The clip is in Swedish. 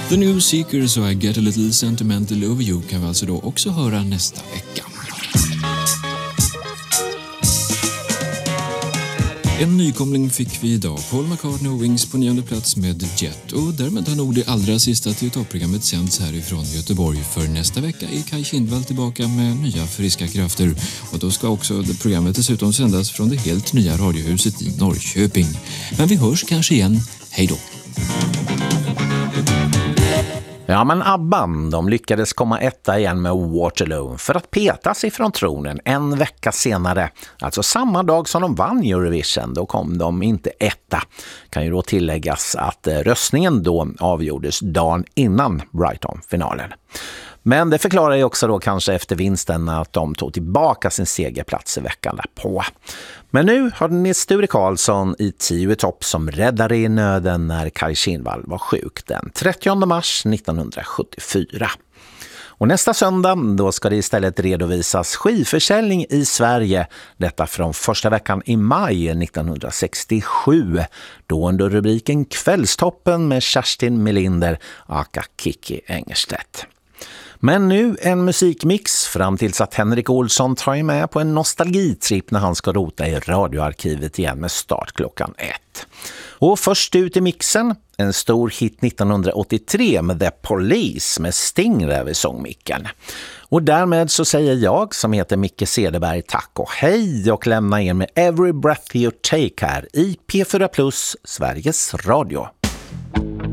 The New Seekers och I Get a Little Sentimental Over You kan vi alltså då också höra nästa vecka. En nykomling fick vi idag. Paul McCartney och Wings på 9:e plats med Jet. Och därmed har nog det allra sista TV-programmet sänds härifrån Göteborg. För nästa vecka är Kaj Kindvall tillbaka med nya friska krafter. Och då ska också programmet dessutom sändas från det helt nya radiohuset i Norrköping. Men vi hörs kanske igen. Hej då! Ja, men ABBA, de lyckades komma etta igen med Waterloo för att petas ifrån tronen en vecka senare. Alltså samma dag som de vann Eurovision, då kom de inte etta. Kan ju då tilläggas att röstningen då avgjordes dagen innan Brighton-finalen. Men det förklarar ju också då kanske efter vinsten att de tog tillbaka sin segerplats i veckan därpå. Men nu har ni Sture Karlsson i 10 i topp som räddare i nöden när Kaj Kindvall var sjuk den 30 mars 1974. Och nästa söndag då ska det istället redovisas skivförsäljning i Sverige. Detta från första veckan i maj 1967. Då under rubriken Kvällstoppen med Kerstin Melinder aka Kiki Engerstedt. Men nu en musikmix fram tills att Henrik Olsson tar med på en nostalgitripp när han ska rota i radioarkivet igen med start klockan 1. Och först ut i mixen, en stor hit 1983 med The Police med Sting där vid sångmicken. Och därmed så säger jag som heter Micke Cederberg tack och hej och lämna er med Every Breath You Take här i P4 Plus, Sveriges Radio.